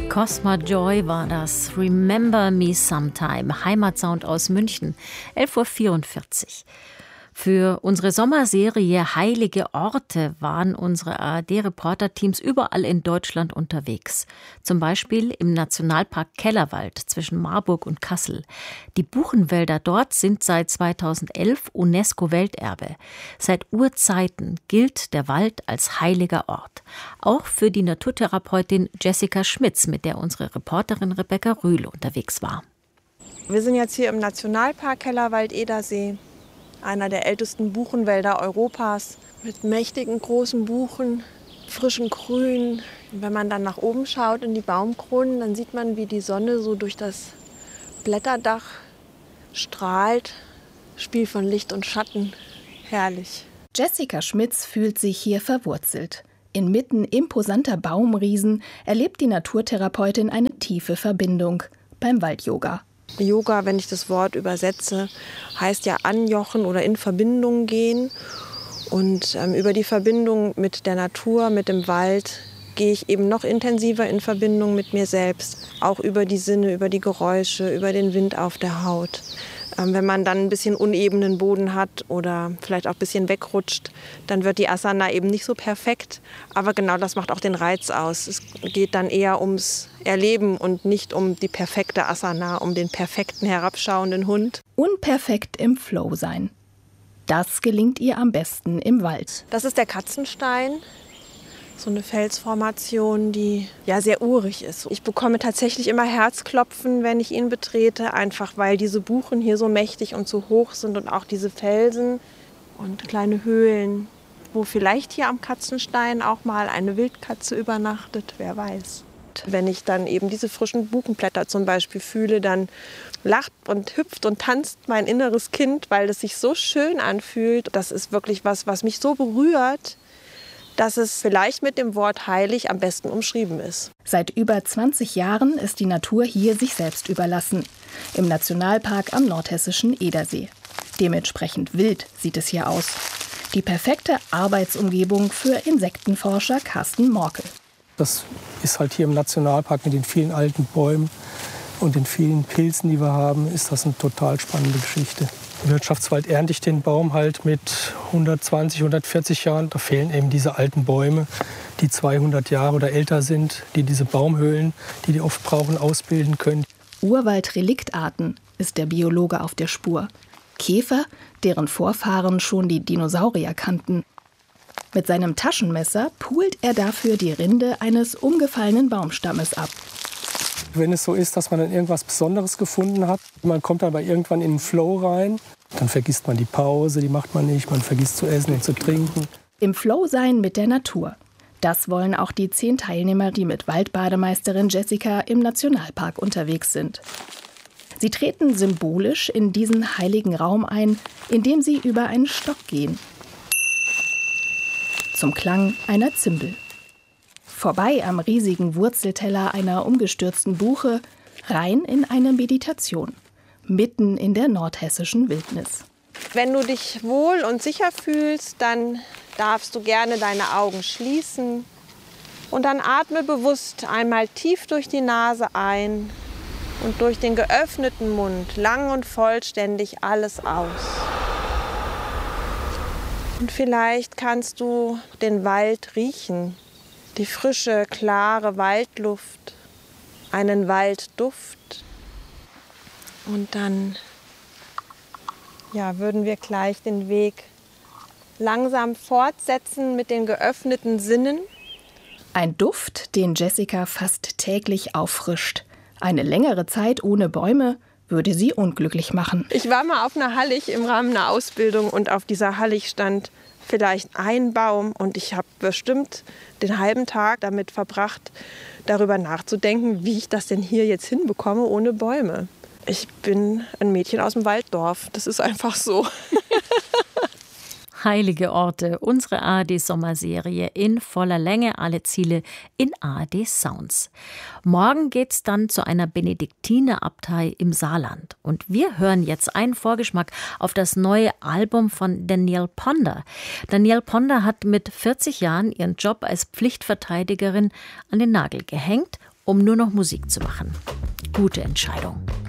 Cosma Joy war das. Remember Me Sometime. Heimatsound aus München. 11:44 Uhr. Für unsere Sommerserie Heilige Orte waren unsere ARD-Reporterteams überall in Deutschland unterwegs. Zum Beispiel im Nationalpark Kellerwald zwischen Marburg und Kassel. Die Buchenwälder dort sind seit 2011 UNESCO-Welterbe. Seit Urzeiten gilt der Wald als heiliger Ort. Auch für die Naturtherapeutin Jessica Schmitz, mit der unsere Reporterin Rebecca Rühle unterwegs war. Wir sind jetzt hier im Nationalpark Kellerwald-Edersee. Einer der ältesten Buchenwälder Europas mit mächtigen großen Buchen, frischem Grün. Und wenn man dann nach oben schaut in die Baumkronen, dann sieht man, wie die Sonne so durch das Blätterdach strahlt. Spiel von Licht und Schatten. Herrlich. Jessica Schmitz fühlt sich hier verwurzelt. Inmitten imposanter Baumriesen erlebt die Naturtherapeutin eine tiefe Verbindung beim Waldyoga. Yoga, wenn ich das Wort übersetze, heißt ja anjochen oder in Verbindung gehen. Und über die Verbindung mit der Natur, mit dem Wald, gehe ich eben noch intensiver in Verbindung mit mir selbst. Auch über die Sinne, über die Geräusche, über den Wind auf der Haut. Wenn man dann ein bisschen unebenen Boden hat oder vielleicht auch ein bisschen wegrutscht, dann wird die Asana eben nicht so perfekt. Aber genau das macht auch den Reiz aus. Es geht dann eher ums Erleben und nicht um die perfekte Asana, um den perfekten herabschauenden Hund. Unperfekt im Flow sein. Das gelingt ihr am besten im Wald. Das ist der Katzenstein. So eine Felsformation, die ja sehr urig ist. Ich bekomme tatsächlich immer Herzklopfen, wenn ich ihn betrete, einfach weil diese Buchen hier so mächtig und so hoch sind und auch diese Felsen und kleine Höhlen, wo vielleicht hier am Katzenstein auch mal eine Wildkatze übernachtet, wer weiß. Wenn ich dann eben diese frischen Buchenblätter zum Beispiel fühle, dann lacht und hüpft und tanzt mein inneres Kind, weil es sich so schön anfühlt. Das ist wirklich was mich so berührt, dass es vielleicht mit dem Wort heilig am besten umschrieben ist. Seit über 20 Jahren ist die Natur hier sich selbst überlassen. Im Nationalpark am nordhessischen Edersee. Dementsprechend wild sieht es hier aus. Die perfekte Arbeitsumgebung für Insektenforscher Carsten Morkel. Das ist halt hier im Nationalpark mit den vielen alten Bäumen und den vielen Pilzen, die wir haben, ist das eine total spannende Geschichte. Im Wirtschaftswald ernte ich den Baum halt mit 120, 140 Jahren. Da fehlen eben diese alten Bäume, die 200 Jahre oder älter sind, die diese Baumhöhlen, die die oft brauchen, ausbilden können. Urwaldreliktarten ist der Biologe auf der Spur. Käfer, deren Vorfahren schon die Dinosaurier kannten. Mit seinem Taschenmesser pult er dafür die Rinde eines umgefallenen Baumstammes ab. Wenn es so ist, dass man dann irgendwas Besonderes gefunden hat, man kommt aber irgendwann in den Flow rein, dann vergisst man die Pause, die macht man nicht, man vergisst zu essen und zu trinken. Im Flow sein mit der Natur. Das wollen auch die 10 Teilnehmer, die mit Waldbademeisterin Jessica im Nationalpark unterwegs sind. Sie treten symbolisch in diesen heiligen Raum ein, indem sie über einen Stock gehen. Zum Klang einer Zimbel. Vorbei am riesigen Wurzelteller einer umgestürzten Buche, rein in eine Meditation, mitten in der nordhessischen Wildnis. Wenn du dich wohl und sicher fühlst, dann darfst du gerne deine Augen schließen und dann atme bewusst einmal tief durch die Nase ein und durch den geöffneten Mund lang und vollständig alles aus. Und vielleicht kannst du den Wald riechen. Die frische, klare Waldluft, einen Waldduft. Und dann würden wir gleich den Weg langsam fortsetzen mit den geöffneten Sinnen. Ein Duft, den Jessica fast täglich auffrischt. Eine längere Zeit ohne Bäume würde sie unglücklich machen. Ich war mal auf einer Hallig im Rahmen einer Ausbildung und auf dieser Hallig stand vielleicht ein Baum und ich habe bestimmt den halben Tag damit verbracht, darüber nachzudenken, wie ich das denn hier jetzt hinbekomme ohne Bäume. Ich bin ein Mädchen aus dem Walddorf, das ist einfach so. Heilige Orte, unsere ARD-Sommerserie in voller Länge, alle Ziele in ARD Sounds. Morgen geht's dann zu einer Benediktinerabtei im Saarland. Und wir hören jetzt einen Vorgeschmack auf das neue Album von Danielle Ponder. Danielle Ponder hat mit 40 Jahren ihren Job als Pflichtverteidigerin an den Nagel gehängt um nur noch Musik zu machen. Gute Entscheidung.